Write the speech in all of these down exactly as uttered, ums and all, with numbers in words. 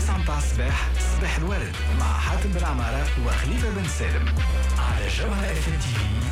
تسعة متاع الصباح صباح الورد مع حاتم بن عمارة وخليفة بن سالم على جوهرة اف ام تي في.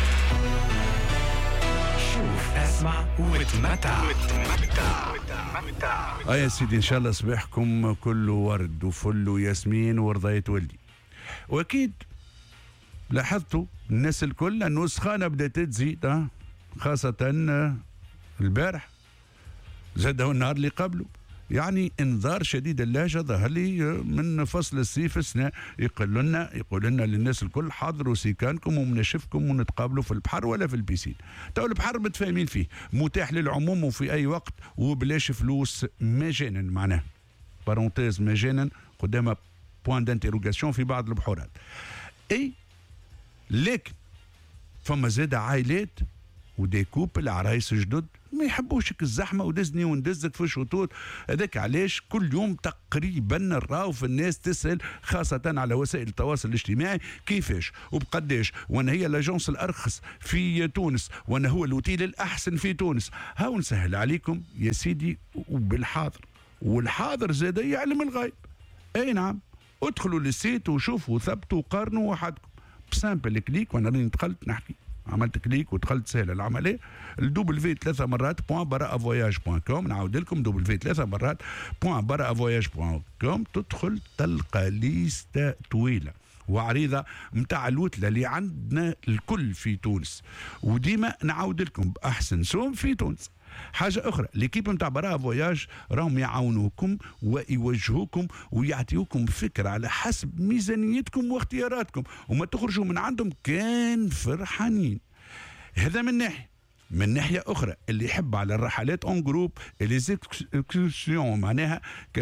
شوف اسمع وتمتع وتمتع وتمتع. اه يا سيدي ان شاء الله صباحكم كله ورد وفل وياسمين ورضاية ولدي. واكيد لاحظتوا الناس الكل انه السخانه بدات تزيد، اه خاصه البارح زاده النهار اللي قبله. يعني انذار شديد اللهجه ظهر لي من فصل الصيف السنة، يقول لنا يقول لنا للناس الكل حاضروا سيكانكم ومنشفكم ونتقابلوا في البحر ولا في البيسين. تو البحر متفاهمين فيه، متاح للعموم وفي اي وقت وبلاش فلوس مجانا، معناه بارونتيز مجانا قدام بوان دانتيروغاسيون في بعض البحورات. اي لكن فما زاد عائلات ودي كوبل عرايس جدد ما يحبوشك الزحمه ودزني وندزك في الشطوط. هذاك علاش كل يوم تقريبا نراو في الناس تسال، خاصه على وسائل التواصل الاجتماعي، كيفاش وبقداش، وانا هي لاجونس الارخص في تونس، وانا هو الاوتيل الاحسن في تونس. هاو نسهل عليكم يا سيدي وبالحاضر، والحاضر زاد يعلم الغيب. اي نعم، ادخلوا للسيت وشوفوا ثبتوا وقارنوا وحدكم بسامبل كليك. وانا راني دخلت نحكي، عملت كليك ودخلت سهله العمليه. الدوبل في ثلاثه مرات بوان براء فواياج بوان كوم. نعاود لكم دوبل في ثلاثه مرات بوان براء فواياج بوان كوم. تدخل تلقى ليسته طويله وعريضه متاع الوتله اللي عندنا الكل في تونس، وديما نعاود لكم باحسن سوم في تونس. حاجة أخرى، ليكيب متاع براء فواياج راهم يعاونوكم ويوجهوكم ويعطيوكم فكرة على حسب ميزانيتكم واختياراتكم، وما تخرجوا من عندهم كان فرحانين. هذا من ناحية. من ناحية أخرى اللي يحب على الرحلات اون جروب ليزيكسكورسيون، معناها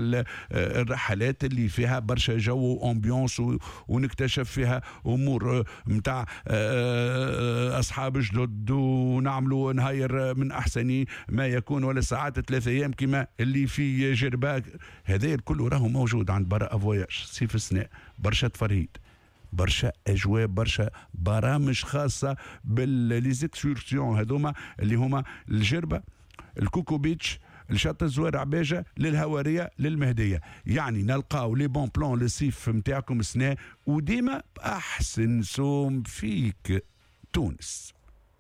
الرحلات اللي فيها برشا جو وامبيونس ونكتشف فيها أمور متاع أصحاب جدد ونعملوا نهاير من أحسن ما يكون، ولا ساعات ثلاثة أيام كما اللي في جرباك. هذا الكل راهو موجود عند براء فواياج صيف السنة. برشا تفرهيد، برشا اجواء، برشا برامج خاصه بالليزيكسكورسيون هذوما اللي هما الجربه، الكوكو بيتش، الشاطئ الزوار عباجه، للهواريه، للمهديه. يعني نلقاو لي بون بلون للصيف نتاعكم السنه، وديما باحسن سوم فيك تونس.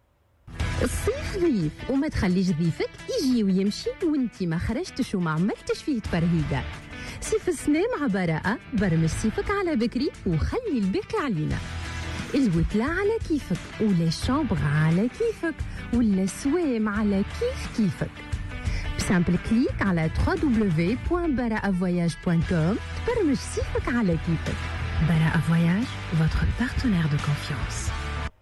الصيف ضيف وما تخليش ضيفك يجي ويمشي وانتي ما خرجتش وما عملتش فيه تفرهيده. صيف السنة مع براءة، برمج صيفك على بكري وخلي الباقي علينا. الوتلة على كيفك، ولا الشامبغ على كيفك، ولا السوام على كيف كيفك. بسامبل كليك على دبليو دبليو دبليو بوان براء فواياج بوان كوم تبرمج صيفك على كيفك. براءة فواياج، votre partenaire de confiance.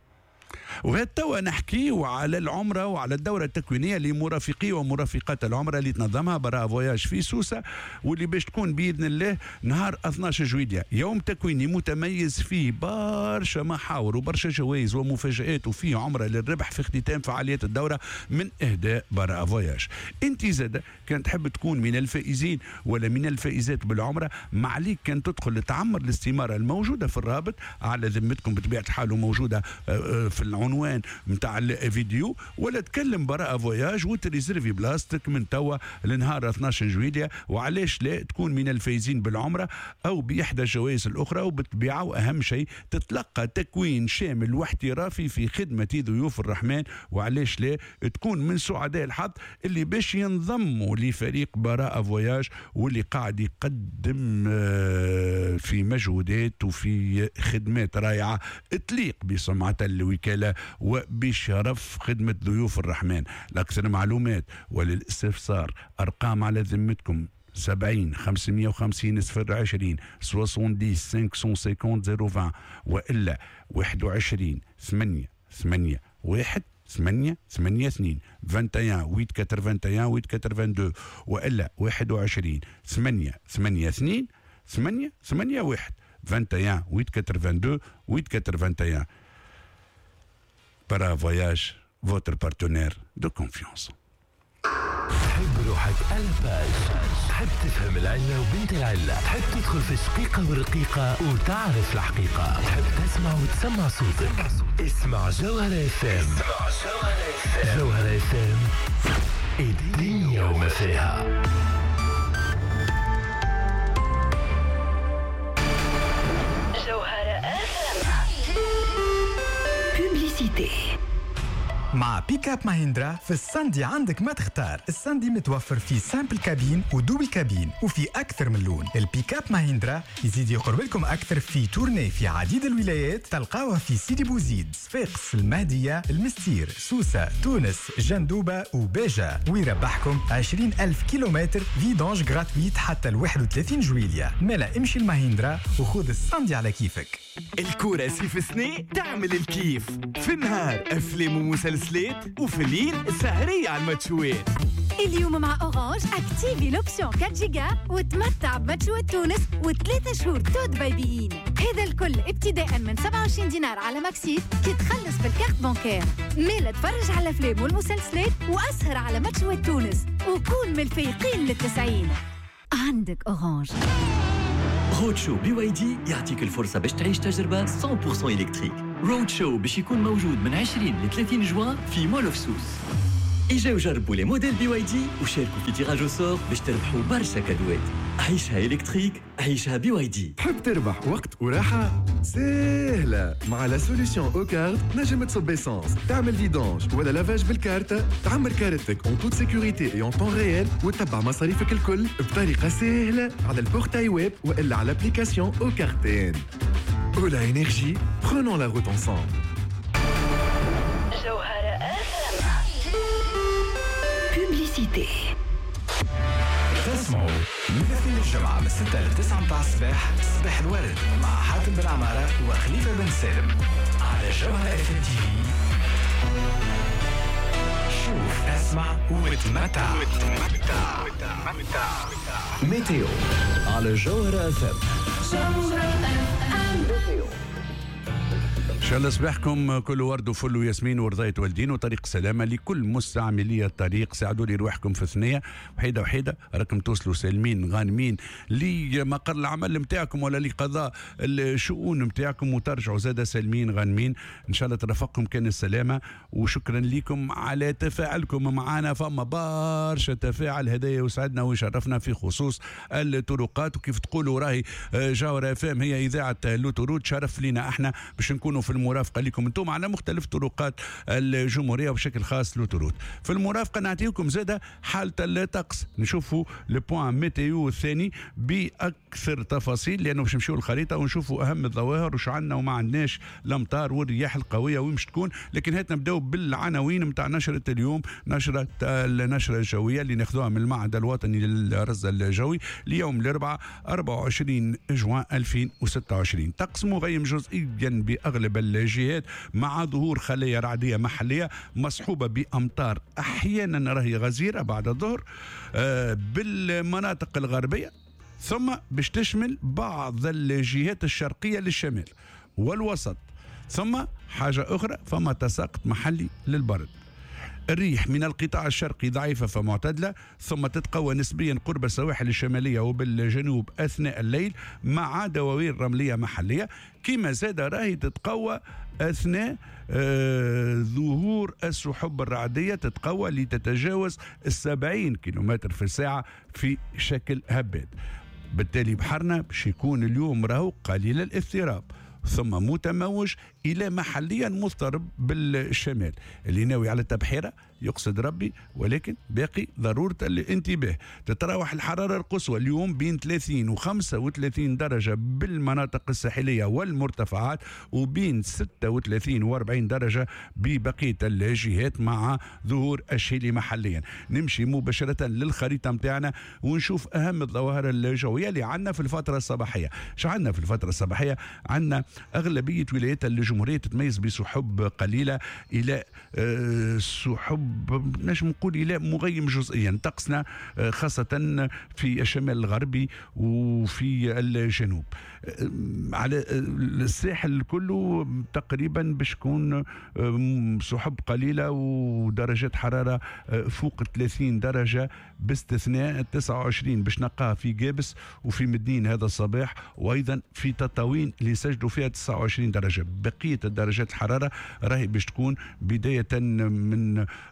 وهالتوا نحكيو على العمرة وعلى الدورة التكوينية لمرافقي ومرافقات العمرة اللي تنظمها براء فواياج في سوسة، واللي باش تكون بإذن الله نهار اثني عشر جويلية. يوم تكويني متميز فيه برشا محاور وبرشا جوائز ومفاجآت، وفيه عمرة للربح في اختتام فعاليات الدورة من إهداء براء فواياج. انت زادة كان تحب تكون من الفائزين ولا من الفائزات بالعمرة، معليك كان تدخل تعمر الاستمارة الموجودة في الرابط على ذمتكم بطبيعة الحال وموجودة في العنوان متاع الفيديو، ولا تكلم براء فواياج وتريزرفي بلاستيك من توا لنهار اثني عشر جويلية. وعلاش لا تكون من الفايزين بالعمرة أو بإحدى الجوائز الأخرى، وبالطبيعة وأهم شيء تتلقى تكوين شامل واحترافي في خدمة ضيوف الرحمن. وعلاش لا تكون من سعداء الحظ اللي باش ينضموا لفريق براء فواياج، واللي قاعد يقدم في مجهودات وفي خدمات رائعة تليق بسمعة الوكالة وبشرف خدمة ضيوف الرحمن. لأكثر معلومات وللاستفسار أرقام على ذمتكم سبعين خمسمية وخمسين صفر عشرين سوسون خمسة خمسين صفر عشرين، وإلا واحد وعشرين ثمانية ثمانية واحد ثمانية ثمانية اثنين واحد وعشرين ثمانية ثمانية واحد ثمانية ثمانية اثنين، وإلا واحد وعشرين ثمانية ثمانية اثنين ثمانية ثمانية واحد واحد وعشرين ثمانية واحد ثمانية واحد واحد. Para Voyage, votre partenaire de confiance. تحب روحك ألباج، تحب تفهم العلة وبنت العلة، تحب تدخل في الشقيقة والرقيقة وتعرف الحقيقة، تحب تسمع وتسمع صوتك. اسمع جوهرة اف ام. جوهرة اف ام، الدنيا وما فيها. Publicité. مع بيك اب ماهيندرا في الساندي عندك ما تختار. الساندي متوفر فيه سامبل كابين ودوبل كابين وفي أكثر من لون. البيك اب ماهيندرا يزيد يقرب لكم أكثر في تورني في عديد الولايات. تلقاوها في سيدي بوزيد، صفاقس، المهدية، المستير، سوسة، تونس، جندوبة وباجة، ويربحكم عشرين ألف كيلومتر فيدونج غراتويت حتى ال واحد وثلاثين جويلية. مالا امشي الماهيندرا وخذ الساندي على كيفك. الكراسي في سنة تعمل الكيف، في النهار أفلام ومسلسلات، وفي الليل سهرية على الماتشوات. اليوم مع أورانج اكتيفي لوكسيون أربعة جيجا وتمتع بماتشوات تونس وثلاثة شهور تود بايبيين. هذا الكل ابتداء من سبعة وعشرين دينار على ماكسيت كي تخلص بالكارت بانكير. ميلا تفرج على الأفلام والمسلسلات وأسهر على ماتشوات تونس وكون من الفايقين للتسعين. عندك أورانج. رود شو بي واي دي يعطيك الفرصة باش تعيش تجربة مية بالمية إلكتريك. رود شو باش يكون موجود من عشرين ل ثلاثين جوان في مول اوف سوس. اجاو جربوا لي موديل بي واي دي وشاركوا في تيراج او سور باش تربحوا برشا كادوات. عيشها إلكتريك، عيشها بي واي دي. تحب تربح وقت وراحة؟ سهلة، مع لا سوليسيون او كارت نجم تصب اسانس، تعمل فيدونج ولا لافاج بالكارت، تعمر كارتك اون توت سيكوريتي اي اون طون ريال وتتبع مصاريفك الكل بطريقة سهلة على البورتاي ويب والا على الابليكاسيون او كارتين. Ola Énergie, prenons la route ensemble. Publicité. تسمعوا من الجمعة من ستة ل تسعة متاع الصباح صباح الورد مع حاتم بن عمارة وخليفة بن سالم على جوهرة اف ام تي في. شوف، اسمع وتمتع. ميتيو على جوهرة اف ام. إن شاء الله صباحكم كل ورد وفل وياسمين ورضاية والدين وطريق سلامة لكل مستعملي الطريق. ساعدوا لي روحكم في ثنية وحيدة وحيدة راكم توصلوا سالمين غانمين لمقر العمل متاعكم ولا لقضاء الشؤون متاعكم وترجعوا زادة سالمين غانمين. إن شاء الله ترافقكم كان السلامة وشكرا لكم على تفاعلكم معنا. فما برشا تفاعل، هدايا وسعدنا ويشرفنا في خصوص الطرقات. وكيف تقولوا راهي جوهرة اف ام هي إذاعة لوتورود، شرف لنا احنا باش نكونوا في المرافقة لكم انتم على مختلف طرقات الجمهورية وبشكل خاص لوتورود. في المرافقة نعطيكم زادة حالة الطقس، نشوفوا البوان ميتيو الثاني بأكثر تفاصيل لأنه باش نمشيو الخريطة ونشوفوا أهم الظواهر وش عندنا وما عندناش، الأمطار والرياح القوية وين مش تكون. لكن هات نبداو بالعناوين متاع نشرة اليوم، نشرة النشرة الجوية اللي ناخذوها من المعهد الوطني للرصد الجوي ليوم الأربعاء أربعة وعشرين جوان ألفين وستة وعشرين. طقس مغيم جزئيا بأغلب الجهات مع ظهور خلايا رعدية محلية مصحوبة بأمطار أحيانا راهي غزيرة بعد الظهر بالمناطق الغربية، ثم باش تشمل بعض الجهات الشرقية للشمال والوسط، ثم حاجة أخرى فما تساقط محلي للبرد. الريح من القطاع الشرقي ضعيفة فمعتدلة، ثم تتقوى نسبيا قرب السواحل الشمالية وبالجنوب أثناء الليل مع دواوين رملية محلية، كما زاد راهي تتقوى أثناء آه ظهور السحب الرعدية، تتقوى لتتجاوز السبعين كيلومتر في الساعة في شكل هبات. بالتالي بحرنا باش يكون اليوم راهو قليل الاضطراب ثم متموج إلى محليا مضطرب بالشمال. اللي ناوي على التبحيرة يقصد ربي، ولكن باقي ضرورة الانتباه. تتراوح الحرارة القصوى اليوم بين ثلاثين وخمسة وثلاثين درجة بالمناطق الساحلية والمرتفعات، وبين ستة وثلاثين وأربعين درجة ببقية الجهات مع ظهور الشيلي محليا. نمشي مباشرة للخريطة متاعنا ونشوف أهم الظواهر الجوية اللي عندنا في الفترة الصباحية. شو عندنا في الفترة الصباحية؟ عندنا أغلبية ولايات الجمهورية تتميز بسحب قليلة إلى أه سحب نجم نقول إلى مغيم جزئيا. طقسنا أه خاصة في الشمال الغربي وفي الجنوب. أه على الساحل كله تقريبا باش تكون أه سحب قليلة ودرجات حرارة أه فوق ثلاثين درجة، باستثناء تسعة وعشرين باش نلقاها في جابس وفي مدنين هذا الصباح، وأيضا في تطاوين اللي سجلوا فيها تسعة وعشرين درجة. بقية الدرجات الحرارة راهي باش تكون بداية من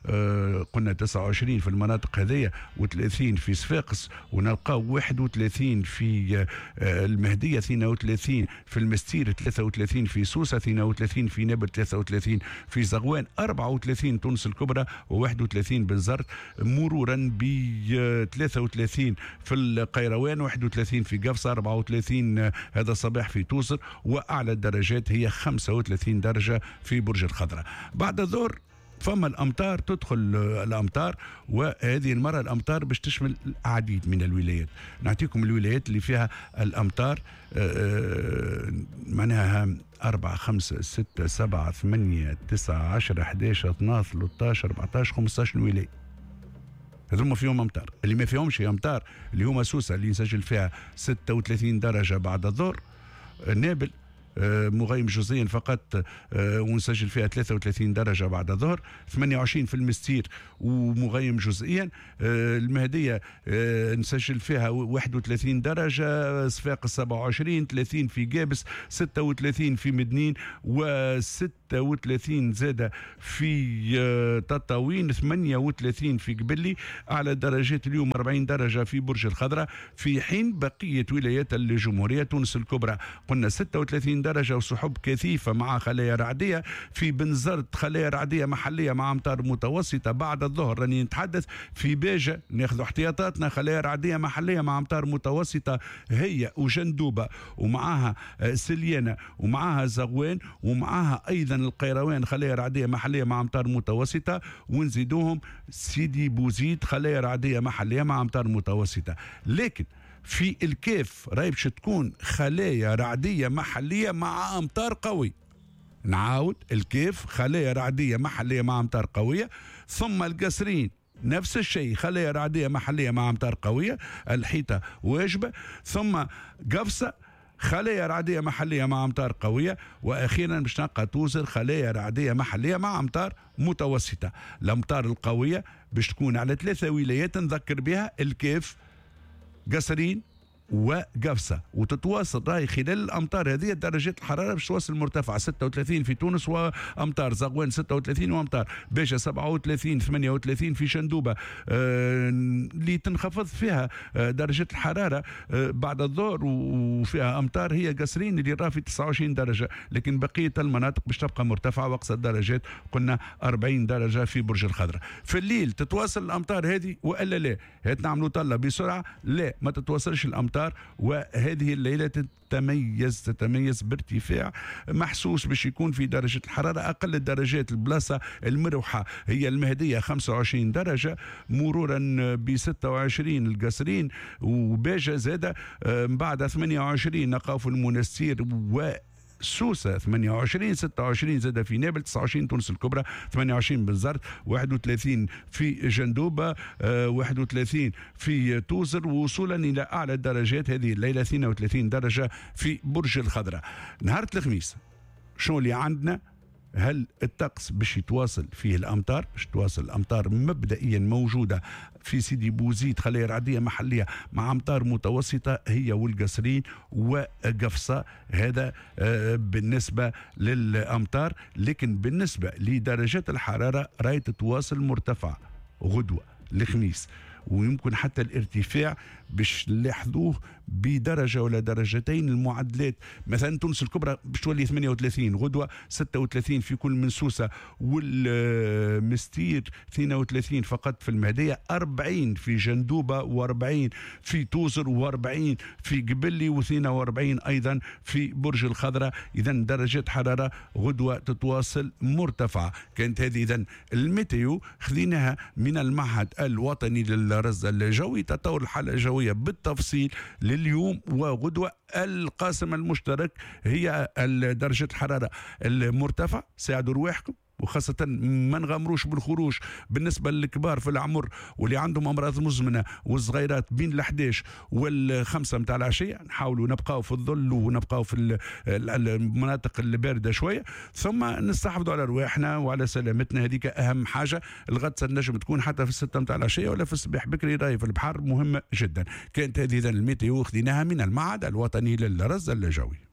آه قلنا تسعة وعشرين في المناطق هذية وثلاثين في صفاقس، ونلقاو واحد وثلاثين في آه المهدية، اثنين وثلاثين في المستير، ثلاثة وثلاثين في سوسة، اثنين وثلاثين في نابل، ثلاثة وثلاثين في زغوان، أربعة وثلاثين تونس الكبرى، وواحد وثلاثين بالزرت، مرورا ب ثلاثة وثلاثين في القيروان، واحد وثلاثين في قفصة، أربعة وثلاثين هذا الصباح في توصر، وأعلى الدرجات هي خمسة وثلاثين درجة في برج الخضراء. بعد الظهر فما الأمطار، تدخل الأمطار، وهذه المرة الأمطار باش تشمل العديد من الولايات. نعطيكم الولايات اللي فيها الأمطار، معناها أربعة خمسة ستة سبعة ثمانية تسعة عشرة أحداش اثناش ثلاثطاش أربعطاش خمسطاش ولاية هذوما فيهم أمطار. اللي ما فيهمش أمطار اللي هما سوسة اللي يسجل فيها ستة وثلاثين درجة بعد الظهر، نابل مغيم جزئيا فقط ونسجل فيها ثلاثة وثلاثين درجة بعد الظهر، ثمانية وعشرين في المستير ومغيم جزئيا، المهدية نسجل فيها واحد وثلاثين درجة، صفاقس سبعة وعشرين، ثلاثين في قابس، ستة وثلاثين في مدنين، وستة وثلاثين زادة في تطاوين، ثمانية وثلاثين في قبلي. أعلى درجات اليوم أربعين درجة في برج الخضراء، في حين بقية ولايات الجمهورية. تونس الكبرى قلنا ستة وثلاثين درجة وسحب كثيفة مع خلايا رعدية، في بنزرت خلايا رعدية محلية مع أمطار متوسطة بعد الظهر. راني نتحدث في باجة ناخذ احتياطاتنا، خلايا رعدية محلية مع أمطار متوسطة هي وجندوبة، ومعها سليانة، ومعها زغوان، ومعها أيضا القيروان خلايا رعدية محلية مع أمطار متوسطة، ونزيدوهم سيدي بوزيد خلايا رعدية محلية مع أمطار متوسطة. لكن في الكيف راهي باش تكون خلايا رعدية محلية مع أمطار قوي. نعاود، الكيف خلايا رعدية محلية مع أمطار قوية. ثم القصرين نفس الشيء، خلايا رعدية محلية مع أمطار قوية، الحيطة واجبة. ثم قفصة خلايا رعدية محلية مع أمطار قوية. وأخيرا باش نلقى توزر خلايا رعدية محلية مع أمطار متوسطة. الأمطار القوية باش تكون على ثلاثة ولايات نذكر بها، الكيف، قصرين، وقفصة، وتتواصل راهي خلال الأمطار هذه درجات الحرارة باش توصل مرتفعة. ستة وثلاثين في تونس وأمطار زغوان، ستة وثلاثين وأمطار باجة، سبعة وثلاثين، ثمانية وثلاثين في شندوبة، آه اللي تنخفض فيها آه درجة الحرارة آه بعد الظهر وفيها أمطار هي قصرين اللي راه في تسعة وعشرين درجة. لكن بقية المناطق باش تبقى مرتفعة، وأقصى الدرجات قلنا أربعين درجة في برج الخضراء. في الليل تتواصل الأمطار هذه وإلا لا؟ هات نعملوا طلة بسرعة، لا ما تتواصلش الأمطار. وهذه الليلة تتميز تتميز بارتفاع محسوس باش يكون في درجة الحرارة. أقل الدرجات البلاصة المروحة هي المهدية خمسة وعشرين درجة، مرورا ب ستة وعشرين القصرين وباجة زادة، بعد ثمانية وعشرين نلقاو في المنستير و سوسة ثمانية وعشرين، ستة وعشرين زاد في نابل، تسعة وعشرين تونس الكبرى، ثمانية وعشرين بالزرت، واحد وثلاثين في جندوبة، آه واحد وثلاثين في توزر، وصولا إلى أعلى الدرجات هذه الليلة اثنين وثلاثين درجة في برج الخضراء. نهار الخميس شو اللي عندنا؟ هل الطقس باش يتواصل فيه الأمطار؟ باش تواصل الأمطار مبدئيا موجودة في سيدي بوزيد خلايا رعدية محلية مع أمطار متوسطة هي والقصرين وقفصة. هذا بالنسبة للأمطار. لكن بالنسبة لدرجات الحرارة راهي تتواصل مرتفعة غدوة الخميس، ويمكن حتى الارتفاع باش نلاحظوه بدرجة ولا درجتين. المعدلات مثلا تونس الكبرى باش تولي ثمانية وثلاثين غدوة، ستة وثلاثين في كل من سوسة والمستير، اثنين وثلاثين فقط في المهدية، أربعين في جندوبة، وأربعين في توزر، وأربعين في قبلي، واثنين وأربعين أيضا في برج الخضراء. إذا درجات حرارة غدوة تتواصل مرتفعة. كانت هذه إذا الميتيو خذيناها من المعهد الوطني للرصد الجوي، تطور الحالة الجوية بالتفصيل لليوم وغدوة. القاسم المشترك هي درجة الحرارة المرتفع. ساعدوا رواحكم، وخاصة ما نغامروش بالخروج بالنسبة للكبار في العمر واللي عندهم أمراض مزمنة والصغيرات بين الحداش والخمسة متاع العشية. نحاولوا نبقاو في الظل ونبقاو في المناطق الباردة شوية، ثم نستحفظوا على رواحنا وعلى سلامتنا، هذيك أهم حاجة. الغطسة النجم تكون حتى في الستة متاع العشية ولا في الصباح بكري راهي في البحر، مهمة جدا. كانت هذه الميتيو خذيناها من المعهد الوطني للرصد الجوي.